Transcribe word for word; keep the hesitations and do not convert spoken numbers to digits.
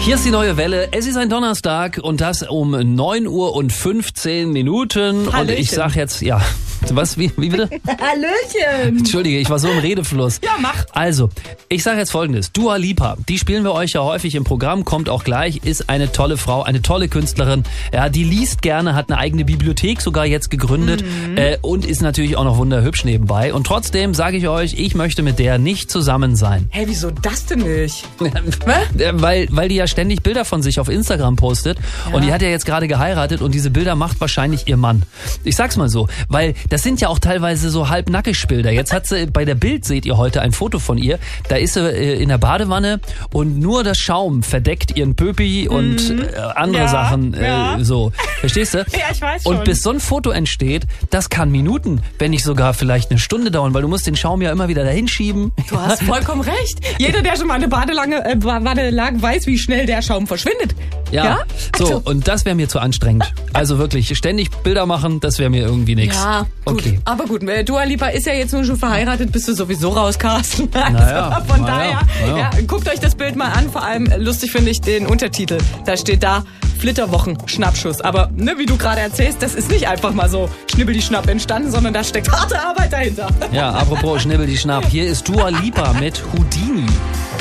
Hier ist die neue Welle. Es ist ein Donnerstag und das um neun Uhr und fünfzehn Minuten. Hallöchen. Und ich sag jetzt, ja, was, wie, wie bitte? Hallöchen. Entschuldige, ich war so im Redefluss. Ja, mach. Also, ich sage jetzt Folgendes. Dua Lipa, die spielen wir euch ja häufig im Programm, kommt auch gleich, ist eine tolle Frau, eine tolle Künstlerin. Ja, die liest gerne, hat eine eigene Bibliothek sogar jetzt gegründet mhm. äh, und ist natürlich auch noch wunderhübsch nebenbei. Und trotzdem sage ich euch, ich möchte mit der nicht zusammen sein. Hey, wieso das denn nicht? weil, weil die ja ständig Bilder von sich auf Instagram postet ja. und die hat ja jetzt gerade geheiratet und diese Bilder macht wahrscheinlich ihr Mann. Ich sag's mal so, weil das sind ja auch teilweise so halbnackig Bilder. Jetzt hat sie, bei der Bild seht ihr heute ein Foto von ihr, da ist sie in der Badewanne und nur das Schaum verdeckt ihren Pöpi und mhm. äh, andere ja, Sachen äh, ja. so. Verstehst du? Ja, ich weiß schon. Und bis so ein Foto entsteht, das kann Minuten, wenn nicht sogar vielleicht eine Stunde dauern, weil du musst den Schaum ja immer wieder dahin schieben. Du hast vollkommen recht. Jeder, der schon mal eine Badelange, äh, Bade lag, weiß, wie schnell der Schaum verschwindet. Ja, ja? so, Also. und das wäre mir zu anstrengend. Also wirklich, ständig Bilder machen, das wäre mir irgendwie nichts. Ja, gut. Okay. Aber gut, Dua Lipa ist ja jetzt nur schon verheiratet, bist du sowieso raus, Carsten. Also naja, von naja, daher, naja. Ja, guckt euch das Bild mal an. Vor allem lustig finde ich den Untertitel. Da steht da Flitterwochen, Schnappschuss. Aber ne, wie du gerade erzählst, das ist nicht einfach mal so Schnibbeli-Schnapp entstanden, sondern da steckt harte Arbeit dahinter. Ja, apropos Schnibbeli-Schnapp, hier ist Dua Lipa mit Houdini.